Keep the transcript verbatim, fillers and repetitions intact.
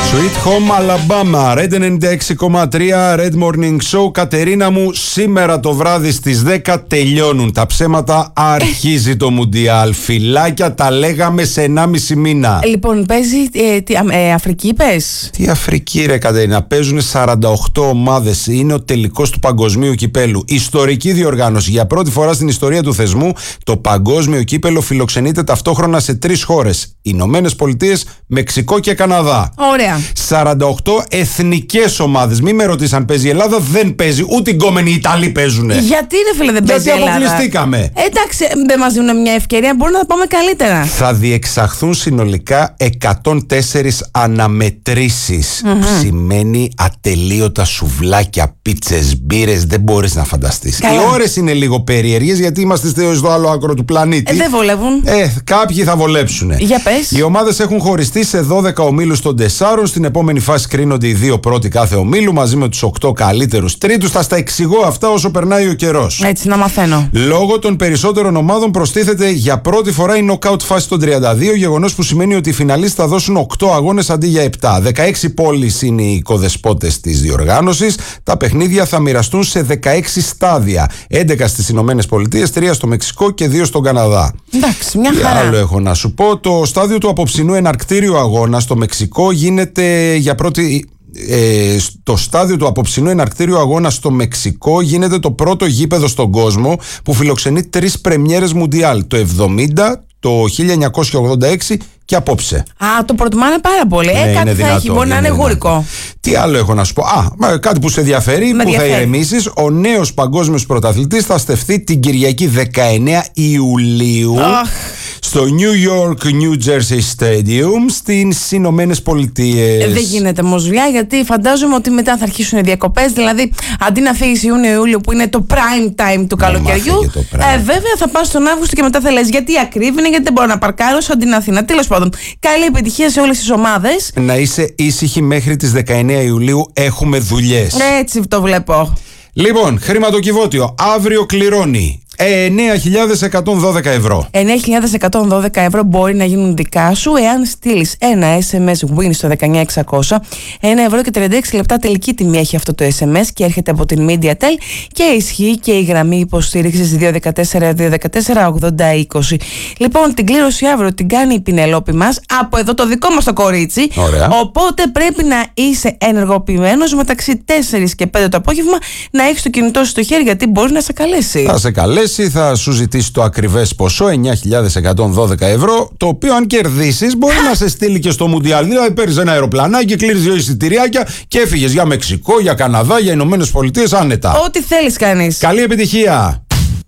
Sweet Home Alabama, Red ενενήντα έξι κόμμα τρία, Red Morning Show. Κατερίνα μου, σήμερα το βράδυ στις δέκα τελειώνουν τα ψέματα, αρχίζει το Μουντιάλ. Φιλάκια, τα λέγαμε σε ενάμιση μήνα. Λοιπόν, παίζει ε, τι, ε, Αφρική, πες. Τι Αφρική ρε Κατερίνα, παίζουν σαράντα οκτώ ομάδες, είναι ο τελικός του παγκοσμίου κυπέλου. Ιστορική διοργάνωση, για πρώτη φορά στην ιστορία του θεσμού, το παγκόσμιο κύπελο φιλοξενείται ταυτόχρονα σε τρεις χώρες: Ηνωμένες Πολιτείες, Μεξικό και Καναδά. Ωραία. σαράντα οκτώ εθνικές ομάδες. Μην με ρωτήσει αν παίζει η Ελλάδα, δεν παίζει. Ούτε οι γκόμενοι Ιταλοί παίζουνε. Γιατί ρε φίλε δεν παίζει η Ελλάδα? Γιατί αποκλειστήκαμε. Εντάξει, δεν μας δίνουν μια ευκαιρία, μπορούμε να τα πάμε καλύτερα. Θα διεξαχθούν συνολικά εκατόν τέσσερις αναμετρήσεις. Mm-hmm. Που σημαίνει ατελείωτα σουβλάκια, πίτσες, μπύρες, δεν μπορείς να φανταστείς. Καλά. Οι ώρες είναι λίγο περίεργες γιατί είμαστε στο άλλο άκρο του πλανήτη. Ε, δεν βολεύουν. Ε, κάποιοι θα βολέψουν. Για πες. Οι ομάδες έχουν χωριστεί σε δώδεκα ομίλους των τεσσάρων. Στην επόμενη φάση κρίνονται οι δύο πρώτοι κάθε ομίλου μαζί με τους οκτώ καλύτερους τρίτους. Θα στα εξηγώ αυτά όσο περνάει ο καιρός. Έτσι να μαθαίνω. Λόγω των περισσότερων ομάδων προστίθεται για πρώτη φορά η νοκάουτ φάση των τριάντα δύο, γεγονός που σημαίνει ότι οι φιναλίστες θα δώσουν οκτώ αγώνες αντί για επτά. δεκαέξι πόλεις είναι οι οικοδεσπότες της διοργάνωσης. Τα παιχνίδια θα μοιραστούν σε δεκαέξι στάδια. έντεκα στις Ηνωμένες Πολιτείες, τρία στο Μεξικό και δύο στον Καναδά. Εντάξει, μια Τι χαρά. άλλο έχω να σου πω? Το στάδιο του απόψινού εναρκτήριου αγώνα στο Μεξικό γίνεται για πρώτη. Ε, στο στάδιο του απόψινού εναρκτήριου αγώνα στο Μεξικό γίνεται το πρώτο γήπεδο στον κόσμο που φιλοξενεί τρεις πρεμιέρες Μουντιάλ, το εβδομήντα, το χίλια εννιακόσια ογδόντα έξι και απόψε. Α, το προτιμάνε πάρα πολύ. Ναι, ε, κάτι θα δυνατό, έχει, μπορεί να είναι γούρικο. Τι άλλο έχω να σου πω? Α, κάτι που σε ενδιαφέρει, Με που ενδιαφέρει. θα ηρεμήσεις. Ο νέος παγκόσμιος πρωταθλητής θα στεφθεί την Κυριακή δεκαεννέα Ιουλίου. Αχ. Στο New York New Jersey Stadium στις Ηνωμένες Πολιτείες. Ε, δεν γίνεται όμως δουλειά, γιατί φαντάζομαι ότι μετά θα αρχίσουν οι διακοπές. Δηλαδή, αντί να φύγεις Ιούνιο-Ιούλιο που είναι το prime time του καλοκαιριού, ε, βέβαια θα πας τον Αύγουστο και μετά θα λες γιατί ακρίβει είναι, γιατί δεν μπορώ να παρκάρω σαν την Αθήνα. Τέλος πάντων, καλή επιτυχία σε όλες τις ομάδες. Να είσαι ήσυχη μέχρι τις δεκαεννέα Ιουλίου, έχουμε δουλειές. Έτσι το βλέπω. Λοιπόν, χρηματοκιβώτιο, αύριο κληρώνει εννέα χιλιάδες εκατόν δώδεκα ευρώ. εννέα χιλιάδες εκατόν δώδεκα ευρώ μπορεί να γίνουν δικά σου εάν στείλεις ένα ες εμ ες win στο δεκαεννέα εξακόσια. ένα ευρώ και τριάντα έξι λεπτά τελική τιμή έχει αυτό το ες εμ ες και έρχεται από την Mediatel και ισχύει και η γραμμή υποστήριξης δύο ένα τέσσερα δύο ένα τέσσερα ογδόντα είκοσι. Λοιπόν, την κλήρωση αύριο την κάνει η Πινελόπη μας από εδώ το δικό μας το κορίτσι. Ωραία. Οπότε πρέπει να είσαι ενεργοποιημένος μεταξύ τέσσερις και πέντε το απόγευμα, να έχεις το κινητό σου στο χέρι γιατί μπορεί να σε καλέσει. Θα σε καλέσει, θα σου ζητήσει το ακριβές ποσό εννέα χιλιάδες εκατόν δώδεκα ευρώ, το οποίο αν κερδίσεις μπορεί να σε στείλει και στο Μουντιάλ. Δηλαδή παίρνεις ένα αεροπλανάκι, κλείνεις δύο εισιτηριάκια και έφυγες για Μεξικό, για Καναδά, για Ηνωμένες Πολιτείες άνετα. Ό,τι θέλεις κάνεις. Καλή επιτυχία!